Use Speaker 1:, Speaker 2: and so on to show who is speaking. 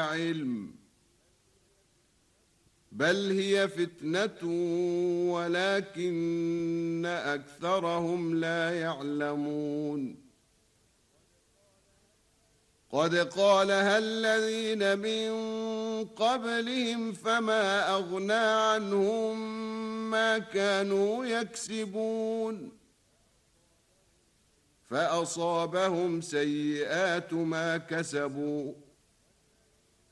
Speaker 1: علم بل هي فتنة ولكن أكثرهم لا يعلمون قد قالها الذين من قبلهم فما أغنى عنهم ما كانوا يكسبون فأصابهم سيئات ما كسبوا